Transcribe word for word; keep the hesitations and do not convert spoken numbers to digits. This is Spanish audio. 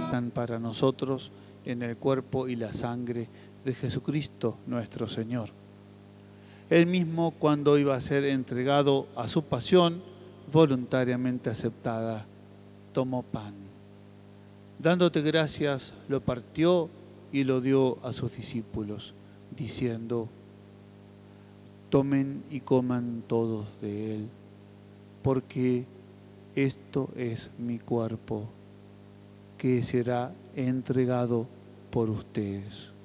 están para nosotros en el cuerpo y la sangre de Jesucristo nuestro Señor. Él mismo, cuando iba a ser entregado a su pasión voluntariamente aceptada, tomó pan. Dándote gracias, lo partió y lo dio a sus discípulos, diciendo: tomen y coman todos de él, porque esto es mi cuerpo, que será entregado por ustedes.